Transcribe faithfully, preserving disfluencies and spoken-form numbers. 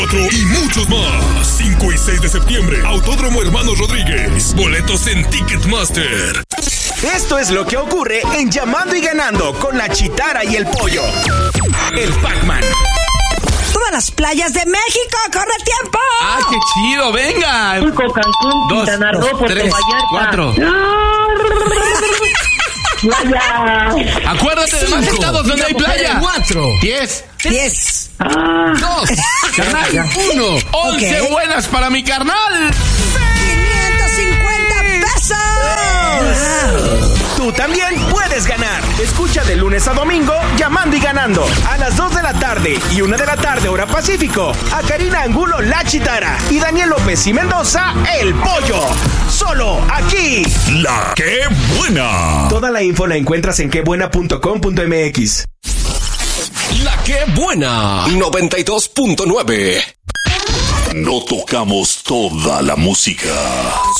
Y muchos más. cinco y seis de septiembre, Autódromo Hermanos Rodríguez. Boletos en Ticketmaster. Esto es lo que ocurre en Llamando y Ganando con la Chitara y el Pollo. El Pac-Man. Todas las playas de México, ¡corre tiempo! ¡Ah, qué chido! ¡Venga! Acapulco, Cancún, Dos, Quintana Roo, dos, Puerto tres, Vallarta. cuatro. Playa. Acuérdate de más estados donde hay playa. Cuatro. Diez. Diez. Ah, Dos. Carnal. Uno. Once Ok. buenas para mi carnal. quinientos cincuenta pesos. Tú también puedes ganar. Escucha de lunes a domingo Llamando y Ganando a las dos de la tarde y una de la tarde hora Pacífico. A Karina Angulo, la Chitara, y Daniel López y Mendoza, el Pollo. Solo aquí. La Qué Buena. Toda la info la encuentras en quebuena punto com punto m x. La Qué Buena. noventa y dos punto nueve. No tocamos toda la música.